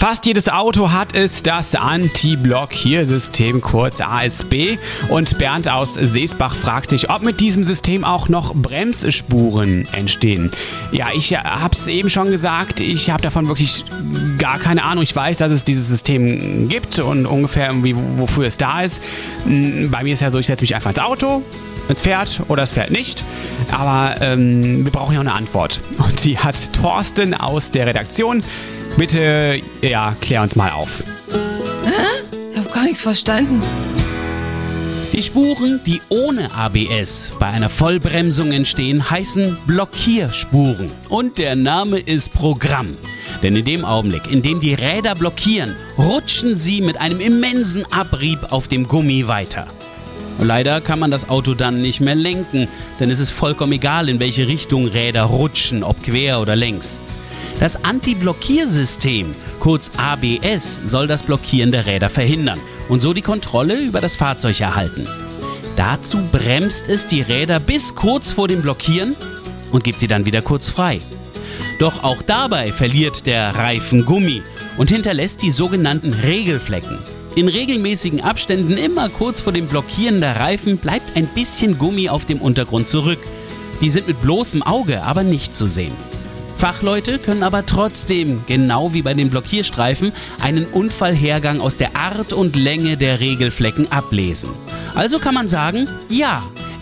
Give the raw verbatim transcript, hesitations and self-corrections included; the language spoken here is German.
Fast jedes Auto hat es, das Anti-Blockiersystem, kurz A S B. Und Bernd aus Seesbach fragt sich, ob mit diesem System auch noch Bremsspuren entstehen. Ja, ich habe es eben schon gesagt, ich habe davon wirklich gar keine Ahnung. Ich weiß, dass es dieses System gibt und ungefähr irgendwie, wofür es da ist. Bei mir ist ja so, ich setze mich einfach ins Auto, es fährt oder es fährt nicht. Aber ähm, wir brauchen ja auch eine Antwort. Und die hat Thorsten aus der Redaktion. Bitte, ja, klär uns mal auf. Hä? Ich hab gar nichts verstanden. Die Spuren, die ohne A B S bei einer Vollbremsung entstehen, heißen Blockierspuren. Und der Name ist Programm. Denn in dem Augenblick, in dem die Räder blockieren, rutschen sie mit einem immensen Abrieb auf dem Gummi weiter. Leider kann man das Auto dann nicht mehr lenken, denn es ist vollkommen egal, in welche Richtung Räder rutschen, ob quer oder längs. Das Anti-Blockiersystem, kurz A B S, soll das Blockieren der Räder verhindern und so die Kontrolle über das Fahrzeug erhalten. Dazu bremst es die Räder bis kurz vor dem Blockieren und gibt sie dann wieder kurz frei. Doch auch dabei verliert der Reifen Gummi und hinterlässt die sogenannten Regelflecken. In regelmäßigen Abständen, immer kurz vor dem Blockieren der Reifen, bleibt ein bisschen Gummi auf dem Untergrund zurück. Die sind mit bloßem Auge aber nicht zu sehen. Fachleute können aber trotzdem, genau wie bei den Blockierstreifen, einen Unfallhergang aus der Art und Länge der Regelflecken ablesen. Also kann man sagen, ja,